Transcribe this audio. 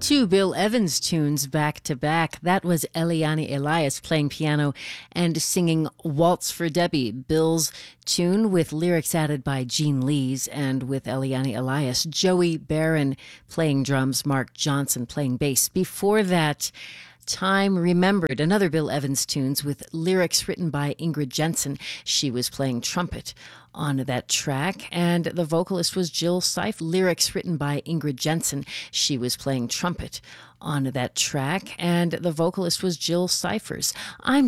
Two Bill Evans tunes back to back. That was Eliane Elias playing piano and singing Waltz for Debbie, Bill's tune with lyrics added by Gene Lees, and with Eliane Elias, Joey Barron playing drums, Mark Johnson playing bass. Before that, Time Remembered, another Bill Evans tunes with lyrics written by Ingrid Jensen. She was playing trumpet on that track, and the vocalist was Jill Seif. Lyrics written by Ingrid Jensen. She was playing trumpet on that track, and the vocalist was Jill Cyphers. I'm